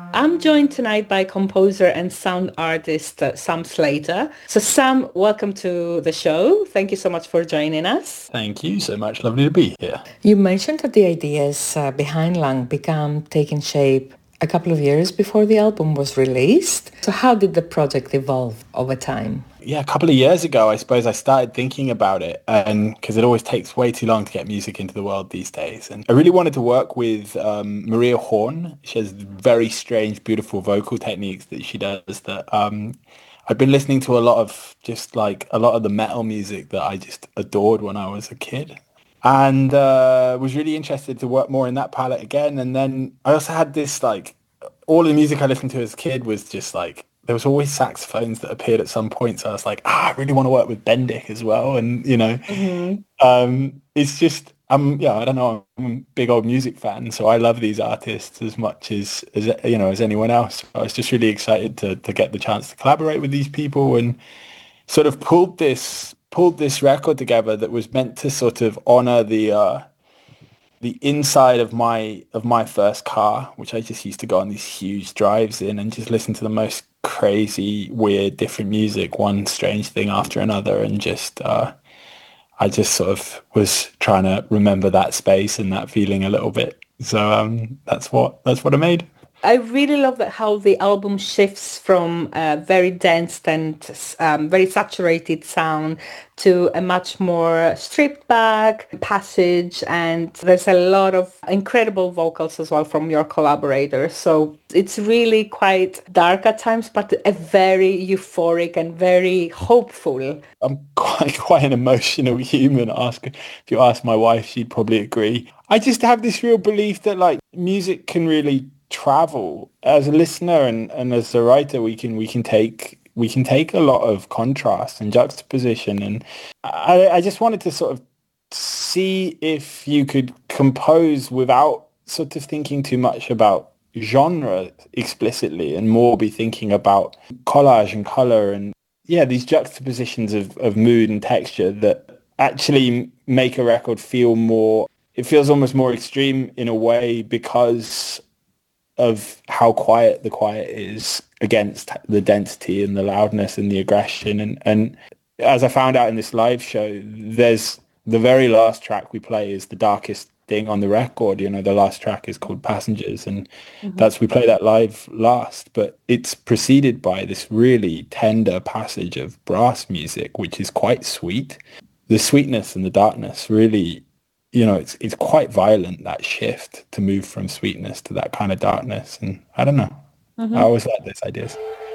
I'm joined tonight by composer and sound artist Sam Slater. So Sam, welcome to the show. Thank you so much for joining us. Thank you so much. Lovely to be here. You mentioned that the ideas behind Lang began taking shape a couple of years before the album was released. So how did the project evolve over time? Yeah, a couple of years ago, I suppose I started thinking about it, and because it always takes way too long to get music into the world these days. And I really wanted to work with Maria Horn. She has very strange, beautiful vocal techniques that she does that I've been listening to a lot of the metal music that I just adored when I was a kid. And was really interested to work more in that palette again. And then I also had this, all the music I listened to as a kid was just there was always saxophones that appeared at some point. So I was like, I really want to work with Bendik as well. And, it's just, I don't know, I'm a big old music fan. So I love these artists as much as anyone else. I was just really excited to get the chance to collaborate with these people and sort of pulled this record together that was meant to sort of honor the inside of my first car, which I just used to go on these huge drives in and just listen to the most crazy, weird, different music, one strange thing after another, and just I just sort of was trying to remember that space and that feeling a little bit. So that's what I made. I really love that how the album shifts from a very dense and very saturated sound to a much more stripped back passage, and there's a lot of incredible vocals as well from your collaborators. So it's really quite dark at times, but a very euphoric and very hopeful. I'm quite an emotional human. If you ask my wife, she'd probably agree. I just have this real belief that music can really travel. As a listener and as a writer, we can take a lot of contrast and juxtaposition, and I just wanted to sort of see if you could compose without sort of thinking too much about genre explicitly and more be thinking about collage and color and these juxtapositions of mood and texture that actually make a record feel more, it feels almost more extreme in a way because of how quiet the quiet is against the density and the loudness and the aggression. And as I found out in this live show, there's the very last track we play is the darkest thing on the record. The last track is called Passengers, and we play that live last, but it's preceded by this really tender passage of brass music, which is quite sweet. The sweetness and the darkness really, it's quite violent, that shift to move from sweetness to that kind of darkness. And I don't know. I always like those ideas.